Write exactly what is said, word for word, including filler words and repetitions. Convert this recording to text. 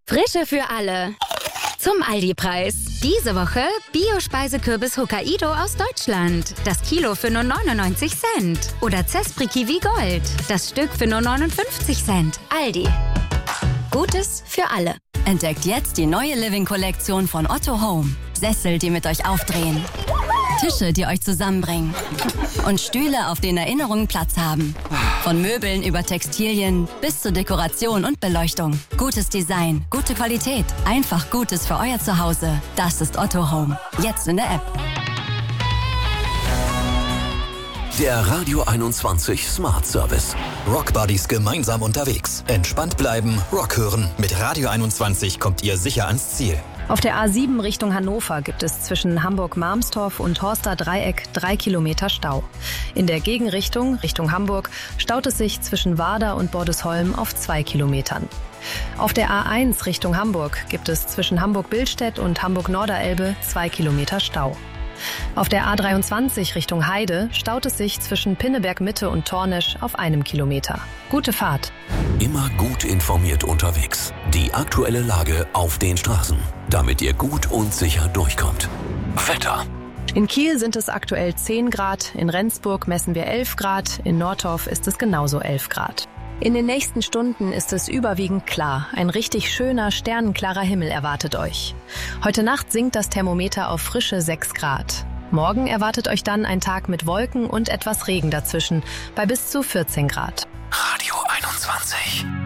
Frische für alle. Zum Aldi-Preis. Diese Woche Bio-Speisekürbis Hokkaido aus Deutschland. Das Kilo für nur neunundneunzig Cent. Oder Zespri Kiwi Gold. Das Stück für nur neunundfünfzig Cent. Aldi. Gutes für alle. Entdeckt jetzt die neue Living-Kollektion von Otto Home. Sessel, die mit euch aufdrehen. Tische, die euch zusammenbringen. Und Stühle, auf denen Erinnerungen Platz haben. Von Möbeln über Textilien bis zur Dekoration und Beleuchtung. Gutes Design, gute Qualität. Einfach Gutes für euer Zuhause. Das ist Otto Home. Jetzt in der App. Der Radio einundzwanzig Smart Service. Rock Buddies gemeinsam unterwegs. Entspannt bleiben, Rock hören. Mit Radio einundzwanzig kommt ihr sicher ans Ziel. Auf der A sieben Richtung Hannover gibt es zwischen Hamburg-Marmstorf und Horster Dreieck drei Kilometer Stau. In der Gegenrichtung, Richtung Hamburg, staut es sich zwischen Warder und Bordesholm auf zwei Kilometern. Auf der A eins Richtung Hamburg gibt es zwischen Hamburg-Billstedt und Hamburg-Norderelbe zwei Kilometer Stau. Auf der A dreiundzwanzig Richtung Heide staut es sich zwischen Pinneberg-Mitte und Tornisch auf einem Kilometer. Gute Fahrt. Immer gut informiert unterwegs. Die aktuelle Lage auf den Straßen, damit ihr gut und sicher durchkommt. Wetter. In Kiel sind es aktuell zehn Grad, in Rendsburg messen wir elf Grad, in Nordorf ist es genauso elf Grad. In den nächsten Stunden ist es überwiegend klar. Ein richtig schöner, sternenklarer Himmel erwartet euch. Heute Nacht sinkt das Thermometer auf frische sechs Grad. Morgen erwartet euch dann ein Tag mit Wolken und etwas Regen dazwischen, bei bis zu vierzehn Grad. Radio einundzwanzig.